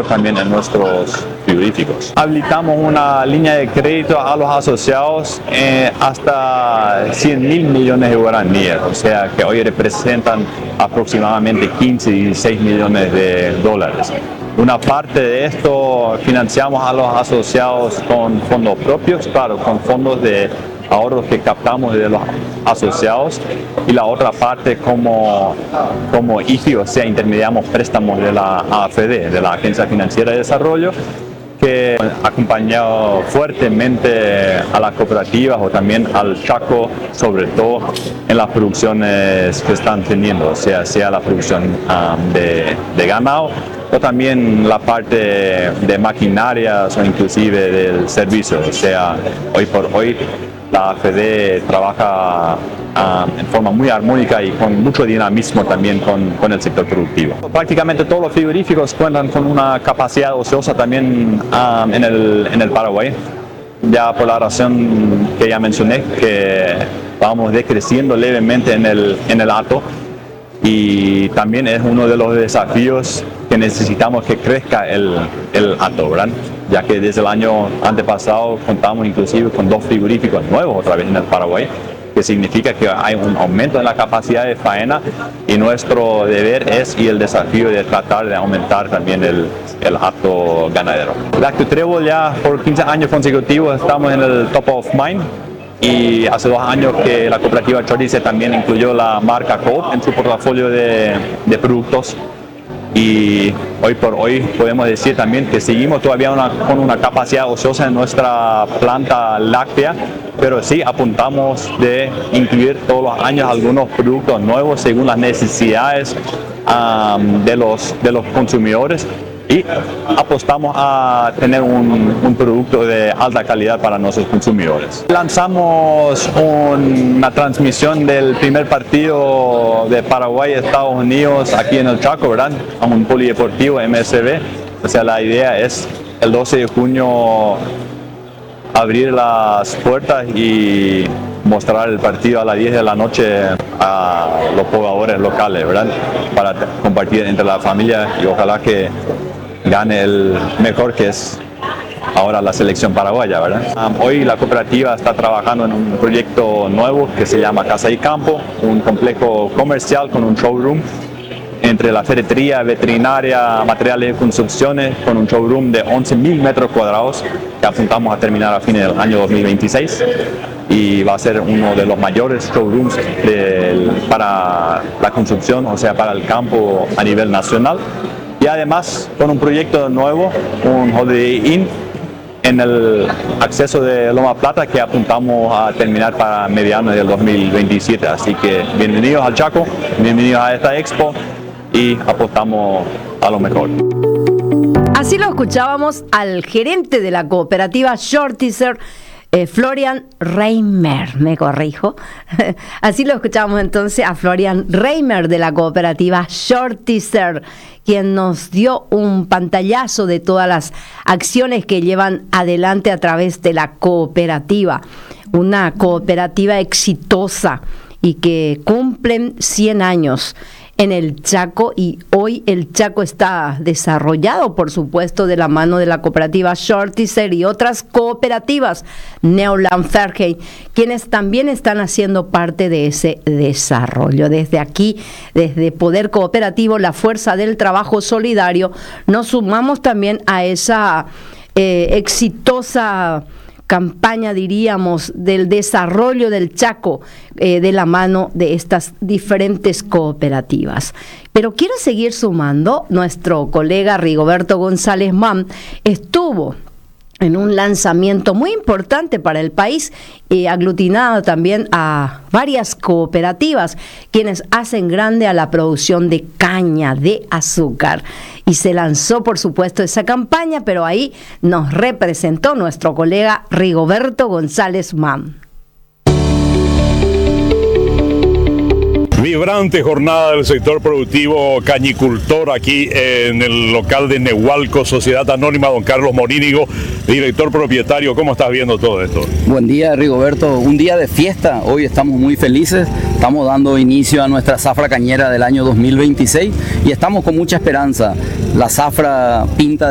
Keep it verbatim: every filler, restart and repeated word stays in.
mejor también en nuestros frigoríficos. Habilitamos una línea de crédito a los asociados eh, hasta cien mil millones de guaraníes, o sea que hoy representan aproximadamente quince y dieciséis millones de dólares. Una parte de esto financiamos a los asociados con fondos propios, claro, con fondos de ahorros que captamos de los asociados, y la otra parte como, como I F I, o sea, intermediamos préstamos de la A F D, de la Agencia Financiera de Desarrollo, que ha acompañado fuertemente a las cooperativas o también al Chaco, sobre todo en las producciones que están teniendo, o sea, sea la producción um, de, de ganado o también la parte de maquinarias o inclusive del servicio, o sea, hoy por hoy la A F D trabaja uh, en forma muy armónica y con mucho dinamismo también con, con el sector productivo. Prácticamente todos los frigoríficos cuentan con una capacidad ociosa también um, en, el, en el Paraguay, ya por la razón que ya mencioné, que vamos decreciendo levemente en el, en el hato, y también es uno de los desafíos que necesitamos que crezca el, el hato, ¿verdad? Ya que desde el año antepasado contamos inclusive con dos frigoríficos nuevos otra vez en el Paraguay, que significa que hay un aumento en la capacidad de faena, y nuestro deber es y el desafío de tratar de aumentar también el, el hato ganadero. Lácteo Trébol ya por quince años consecutivos estamos en el top of mind, y hace dos años que la cooperativa Chorice también incluyó la marca Coop en su portafolio de, de productos. Y hoy por hoy podemos decir también que seguimos todavía una, con una capacidad ociosa en nuestra planta láctea, pero sí apuntamos de incluir todos los años algunos productos nuevos según las necesidades um, de, los, de los consumidores, y apostamos a tener un, un producto de alta calidad para nuestros consumidores. Lanzamos un, una transmisión del primer partido de Paraguay-Estados Unidos aquí en el Chaco, ¿verdad? A un polideportivo M S B. O sea, la idea es el doce de junio abrir las puertas y mostrar el partido a las diez de la noche a los jugadores locales, ¿verdad? Para compartir entre la familia, y ojalá que gane el mejor, que es ahora la selección paraguaya, ¿verdad? Um, hoy la cooperativa está trabajando en un proyecto nuevo que se llama Casa y Campo, un complejo comercial con un showroom entre la ferretería, veterinaria, materiales de construcciones, con un showroom de once mil metros cuadrados que apuntamos a terminar a fines del año dos mil veintiséis, y va a ser uno de los mayores showrooms de, para la construcción, o sea, para el campo a nivel nacional. Y además con un proyecto nuevo, un Holiday Inn en el acceso de Loma Plata, que apuntamos a terminar para mediados del dos mil veintisiete. Así que bienvenidos al Chaco, bienvenidos a esta expo, y apostamos a lo mejor. Así lo escuchábamos al gerente de la cooperativa Shortizer, Eh, Florian Reimer, me corrijo. Así lo escuchamos entonces a Florian Reimer de la cooperativa Shortizer, quien nos dio un pantallazo de todas las acciones que llevan adelante a través de la cooperativa. Una cooperativa exitosa y que cumplen cien años en el Chaco, y hoy el Chaco está desarrollado, por supuesto, de la mano de la cooperativa Shortizer y otras cooperativas, Neoland Fairgate, quienes también están haciendo parte de ese desarrollo. Desde aquí, desde Poder Cooperativo, la Fuerza del Trabajo Solidario, nos sumamos también a esa eh, exitosa campaña, diríamos, del desarrollo del Chaco, eh, de la mano de estas diferentes cooperativas. Pero quiero seguir sumando. Nuestro colega Rigoberto González Mann estuvo en un lanzamiento muy importante para el país, eh, aglutinado también a varias cooperativas, quienes hacen grande a la producción de caña de azúcar. Y se lanzó, por supuesto, esa campaña, pero ahí nos representó nuestro colega Rigoberto González Mann. Vibrante jornada del sector productivo cañicultor aquí en el local de Nehualco, Sociedad Anónima. Don Carlos Morínigo, director propietario, ¿cómo estás viendo todo esto? Buen día, Rigoberto, un día de fiesta. Hoy estamos muy felices, estamos dando inicio a nuestra zafra cañera del año dos mil veintiséis y estamos con mucha esperanza. La zafra pinta